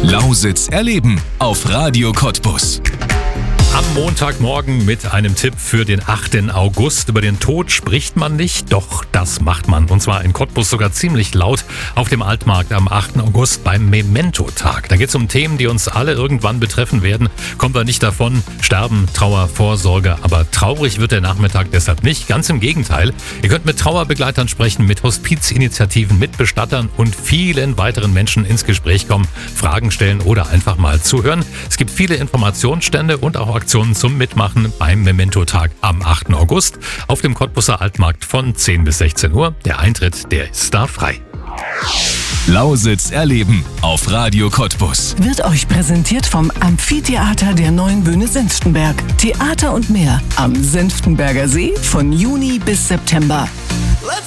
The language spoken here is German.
Lausitz erleben auf Radio Cottbus. Am Montagmorgen mit einem Tipp für den 8. August. Über den Tod spricht man nicht, doch das macht man. Und zwar in Cottbus sogar ziemlich laut auf dem Altmarkt am 8. August beim Memento-Tag. Da geht es um Themen, die uns alle irgendwann betreffen werden. Kommt wir nicht davon. Sterben, Trauer, Vorsorge. Aber traurig wird der Nachmittag deshalb nicht. Ganz im Gegenteil. Ihr könnt mit Trauerbegleitern sprechen, mit Hospizinitiativen, mit Bestattern und vielen weiteren Menschen ins Gespräch kommen, Fragen stellen oder einfach mal zuhören. Es gibt viele Informationsstände und auch Aktionen zum Mitmachen beim Memento-Tag am 8. August auf dem Cottbuser Altmarkt von 10 bis 16 Uhr. Der Eintritt, der ist da frei. Lausitz erleben auf Radio Cottbus. Wird euch präsentiert vom Amphitheater der Neuen Bühne Senftenberg. Theater und mehr am Senftenberger See von Juni bis September.